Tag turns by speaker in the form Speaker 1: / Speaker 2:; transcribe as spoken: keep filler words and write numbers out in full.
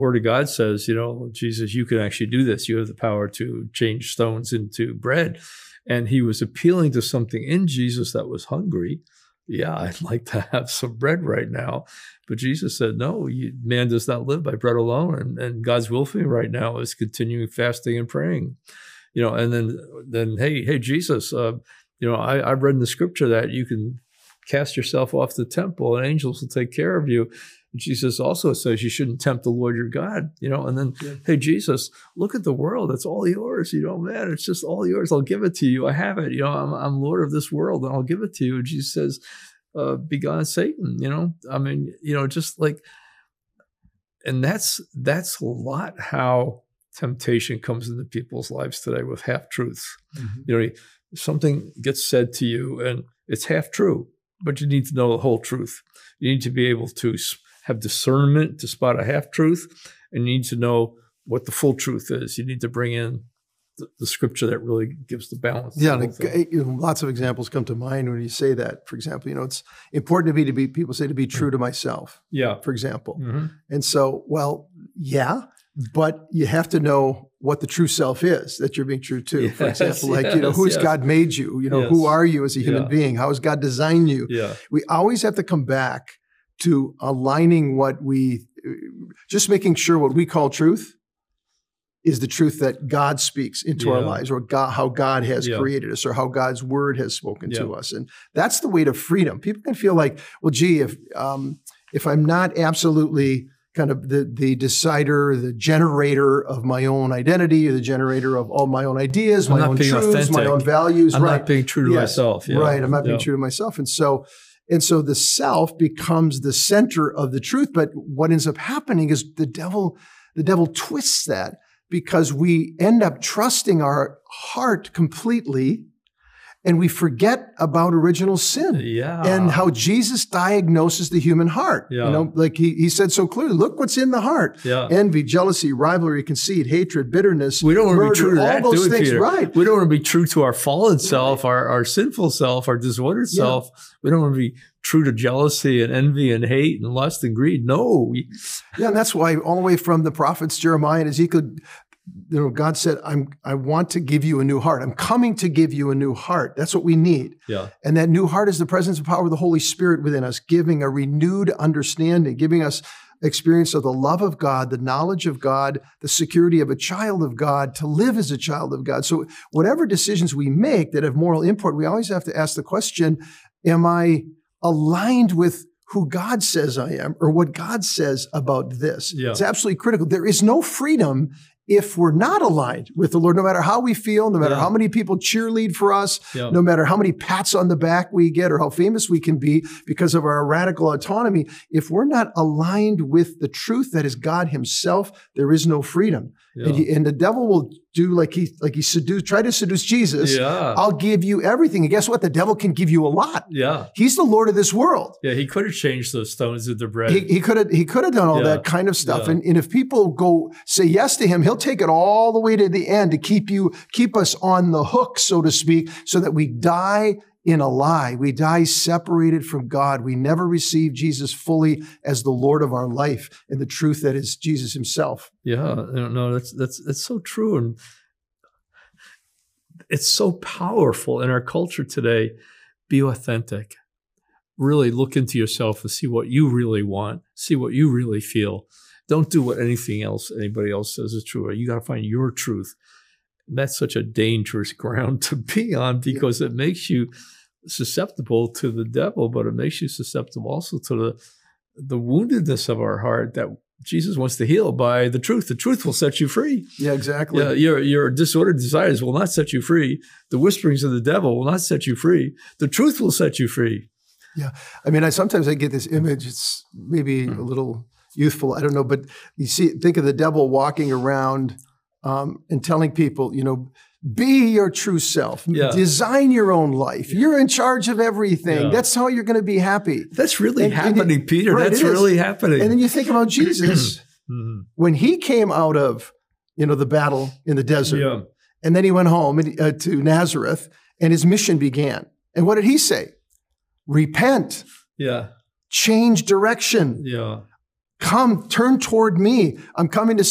Speaker 1: Word of God says, you know, Jesus, you can actually do this. You have the power to change stones into bread. And he was appealing to something in Jesus that was hungry. Yeah, I'd like to have some bread right now. But Jesus said, no, you, man does not live by bread alone. And, and God's will for me right now is continuing fasting and praying. You know, and then, then hey, hey, Jesus, uh, you know, I, I've read in the scripture that you can cast yourself off the temple and angels will take care of you. Jesus also says you shouldn't tempt the Lord your God, you know, and then, yeah. Hey, Jesus, look at the world. It's all yours. You know, man, it's just all yours. I'll give it to you. I have it. You know, I'm, I'm Lord of this world and I'll give it to you. And Jesus says, uh, begone Satan, you know, I mean, you know, just like, and that's, that's a lot how temptation comes into people's lives today with half truths. Mm-hmm. You know, something gets said to you and it's half true, but you need to know the whole truth. You need to be able to have discernment to spot a half truth, and you need to know what the full truth is. You need to bring in the, the scripture that really gives the balance.
Speaker 2: Yeah, and a, you know, lots of examples come to mind when you say that. For example, you know, it's important to be to be people say to be true to myself.
Speaker 1: Yeah,
Speaker 2: for example,
Speaker 1: mm-hmm.
Speaker 2: and so well, yeah, but you have to know what the true self is that you're being true to. Yes, for example, like, yes, you know, who has yes. God made you? You know, yes. who are you as a human yeah. being? How has God designed you?
Speaker 1: Yeah.
Speaker 2: We always have to come back to aligning what we, just making sure what we call truth is the truth that God speaks into
Speaker 1: yeah.
Speaker 2: our lives, or God, how God has yeah. created us, or how God's word has spoken yeah. to us. And that's the way to freedom. People can feel like, well, gee, if um, if I'm not absolutely kind of the, the decider, the generator of my own identity, or the generator of all my own ideas,
Speaker 1: I'm
Speaker 2: my own truths,
Speaker 1: authentic.
Speaker 2: my own values.
Speaker 1: I'm
Speaker 2: right.
Speaker 1: not being true to
Speaker 2: yes.
Speaker 1: myself. Yeah.
Speaker 2: Right. I'm not being
Speaker 1: yeah.
Speaker 2: true to myself. And so, and so the self becomes the center of the truth. But what ends up happening is the devil, the devil twists that, because we end up trusting our heart completely, and we forget about original sin
Speaker 1: yeah.
Speaker 2: and how Jesus diagnoses the human heart.
Speaker 1: Yeah.
Speaker 2: You know, like he, he said so clearly, look what's in the heart.
Speaker 1: Yeah.
Speaker 2: Envy, jealousy, rivalry, conceit, hatred, bitterness,
Speaker 1: We don't want
Speaker 2: murder,
Speaker 1: to be true to
Speaker 2: all
Speaker 1: that,
Speaker 2: those
Speaker 1: do we,
Speaker 2: things.
Speaker 1: Peter?
Speaker 2: Right.
Speaker 1: We don't want to be true to our fallen self, our, our sinful self, our disordered
Speaker 2: Yeah.
Speaker 1: self. We don't want to be true to jealousy and envy and hate and lust and greed. No. We,
Speaker 2: Yeah, and that's why all the way from the prophets Jeremiah and Ezekiel, you know, God said, I'm, I want to give you a new heart. I'm coming to give you a new heart. That's what we need.
Speaker 1: Yeah.
Speaker 2: And that new heart is the presence and power of the Holy Spirit within us, giving a renewed understanding, giving us experience of the love of God, the knowledge of God, the security of a child of God, to live as a child of God. So whatever decisions we make that have moral import, we always have to ask the question, am I aligned with who God says I am, or what God says about this?
Speaker 1: Yeah.
Speaker 2: It's absolutely critical. There is no freedom if we're not aligned with the Lord, no matter how we feel, no matter
Speaker 1: yeah.
Speaker 2: how many people cheerlead for us,
Speaker 1: yeah.
Speaker 2: no matter how many pats on the back we get or how famous we can be because of our radical autonomy, if we're not aligned with the truth that is God himself, there is no freedom.
Speaker 1: Yeah.
Speaker 2: And, he, and the devil will do like he like he seduced, try to seduce Jesus.
Speaker 1: Yeah.
Speaker 2: I'll give you everything. And guess what? The devil can give you a lot.
Speaker 1: Yeah.
Speaker 2: He's the Lord of this world.
Speaker 1: Yeah, he could have changed those stones into bread.
Speaker 2: He, he could have he could have done all
Speaker 1: Yeah.
Speaker 2: that kind of stuff.
Speaker 1: Yeah.
Speaker 2: And, and if people go say yes to him, he'll take it all the way to the end to keep you keep us on the hook, so to speak, so that we die in a lie. We die separated from God. We never receive Jesus fully as the Lord of our life and the truth that is Jesus himself.
Speaker 1: Yeah, no, no, that's that's that's so true, and it's so powerful in our culture today. Be authentic. Really look into yourself and see what you really want. See what you really feel. Don't do what anything else, anybody else says is true. You got to find your truth. That's such a dangerous ground to be on, because it makes you susceptible to the devil, but it makes you susceptible also to the the woundedness of our heart that Jesus wants to heal by the truth. The truth will set you free.
Speaker 2: Yeah, exactly.
Speaker 1: Yeah, your, your disordered desires will not set you free. The whisperings of the devil will not set you free. The truth will set you free.
Speaker 2: Yeah. I mean, I sometimes I get this image, it's maybe a little youthful, I don't know, but you see, think of the devil walking around um, and telling people, you know, be your true self.
Speaker 1: Yeah.
Speaker 2: Design your own life. You're in charge of everything.
Speaker 1: Yeah.
Speaker 2: That's how you're going to be happy.
Speaker 1: That's really
Speaker 2: And- and
Speaker 1: happening,
Speaker 2: it-
Speaker 1: Peter.
Speaker 2: right,
Speaker 1: That's
Speaker 2: it is.
Speaker 1: really happening.
Speaker 2: And then you think about Jesus,
Speaker 1: Mhm.
Speaker 2: when he came out of, you know, the battle in the desert,
Speaker 1: Yeah.
Speaker 2: and then he went home and, uh, to Nazareth, and his mission began. And what did he say? Repent,
Speaker 1: Yeah.
Speaker 2: change direction,
Speaker 1: Yeah.
Speaker 2: Come, turn toward me. I'm coming to